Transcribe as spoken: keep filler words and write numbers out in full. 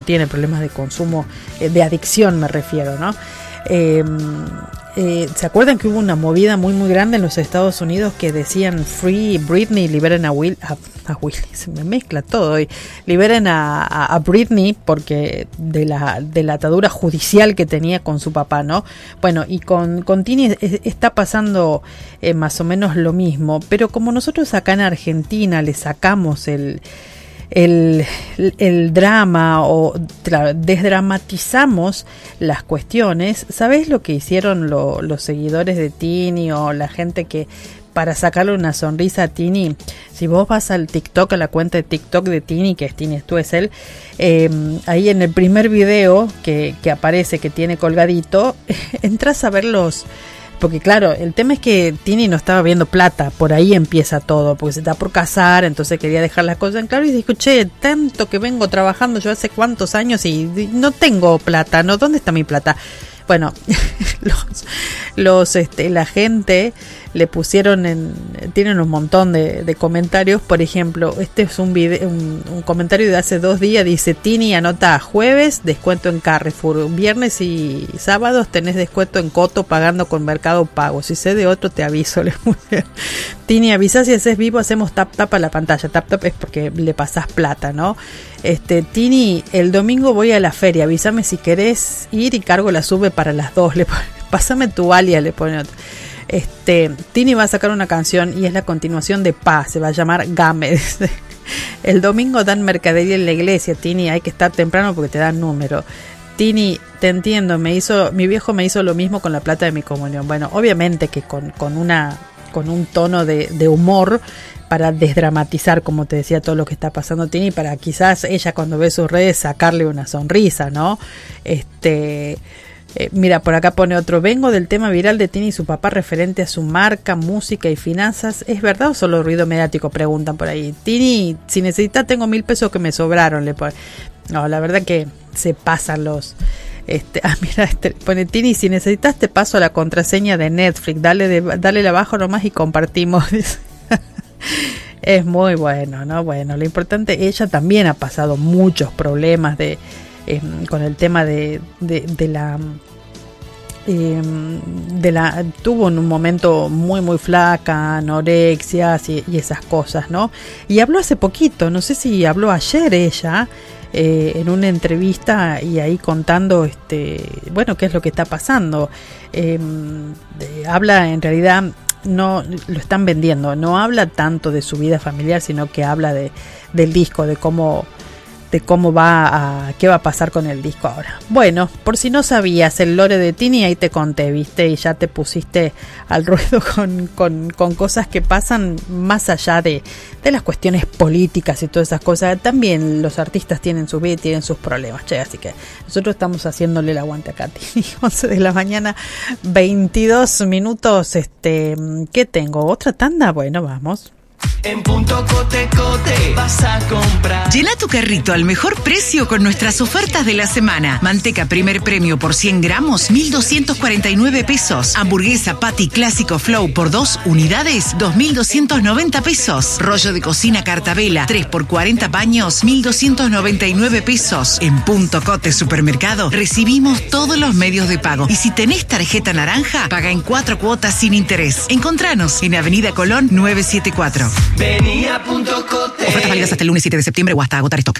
tiene problemas de consumo, eh, de adicción me refiero, ¿no? Eh, eh, ¿Se acuerdan que hubo una movida muy muy grande en los Estados Unidos que decían Free Britney, liberen a Will, a, a Will, se me mezcla todo hoy, liberen a, a, a Britney porque de la, de la atadura judicial que tenía con su papá, ¿no? Bueno, y con, con Tini está pasando eh, más o menos lo mismo, pero como nosotros acá en Argentina le sacamos el El, el drama o tra- desdramatizamos las cuestiones. ¿Sabés lo que hicieron lo, los seguidores de Tini o la gente que para sacarle una sonrisa a Tini? Si vos vas al TikTok, a la cuenta de TikTok de Tini, que es Tini Stoessel, eh, ahí en el primer video que, que aparece, que tiene colgadito, entras a ver los... Porque claro, el tema es que Tini no estaba viendo plata, por ahí empieza todo, porque se está por casar, entonces quería dejar las cosas en claro y dijo, che, tanto que vengo trabajando yo hace cuántos años y no tengo plata, ¿no? ¿Dónde está mi plata? Bueno, los, los este, la gente le pusieron en, tienen un montón de, de comentarios. Por ejemplo, este es un video, un, un comentario de hace dos días, dice: Tini anota jueves, descuento en Carrefour, viernes y sábados tenés descuento en Coto pagando con Mercado Pago, si sé de otro te aviso. Tini, avisa si haces vivo, hacemos tap tap a la pantalla. Tap tap es porque le pasás plata, ¿no? Este, Tini, el domingo voy a la feria, avísame si querés ir y cargo la sube para las dos, le pone, pásame tu alias, le pone otro. Este, Tini va a sacar una canción y es la continuación de Pa, se va a llamar Game. El domingo dan mercadería en la iglesia, Tini, hay que estar temprano porque te dan número. Tini, te entiendo, me hizo, mi viejo me hizo lo mismo con la plata de mi comunión. Bueno, obviamente que con, con una, con un tono de, de humor, para desdramatizar, como te decía, todo lo que está pasando Tini, para quizás ella cuando ve sus redes sacarle una sonrisa, ¿no? Este, eh, mira, por acá pone otro: vengo del tema viral de Tini y su papá referente a su marca, música y finanzas. ¿Es verdad o solo ruido mediático? Preguntan por ahí. Tini, si necesitas tengo mil pesos que me sobraron, le pone. No, la verdad que se pasan los... Este, ah, mira, este, pone Tini, si necesitas te paso la contraseña de Netflix, dale, de, dale abajo nomás y compartimos. Es muy bueno, ¿no? Bueno, lo importante, ella también ha pasado muchos problemas de eh, con el tema de, de, de la eh, de la tuvo en un momento muy muy flaca, anorexias y, y esas cosas, ¿no? Y habló hace poquito, no sé si habló ayer ella eh, en una entrevista y ahí contando este bueno qué es lo que está pasando. Eh, de, habla en realidad, no lo están vendiendo, no habla tanto de su vida familiar, sino que habla de del disco, de cómo de cómo va a, qué va a pasar con el disco ahora. Bueno, por si no sabías el lore de Tini, ahí te conté, viste, y ya te pusiste al ruedo con, con, con cosas que pasan más allá de, de las cuestiones políticas y todas esas cosas. También los artistas tienen su vida y tienen sus problemas, che, así que nosotros estamos haciéndole el aguante acá, Tini. once de la mañana, veintidós minutos, este, ¿qué tengo? ¿Otra tanda? Bueno, vamos. En Punto Cote Cote vas a comprar. Llena tu carrito al mejor precio con nuestras ofertas de la semana. Manteca primer premio por cien gramos, mil doscientos cuarenta y nueve pesos. Hamburguesa Patty Clásico Flow por dos unidades, dos mil doscientos noventa pesos. Rollo de cocina Cartabela, tres por cuarenta paños, mil doscientos noventa y nueve pesos. En Punto Cote Supermercado recibimos todos los medios de pago. Y si tenés tarjeta naranja, paga en cuatro cuotas sin interés. Encontranos en Avenida Colón novecientos setenta y cuatro. Vení a Punto Cote. Ofertas válidas hasta el lunes siete de septiembre o hasta agotar stock.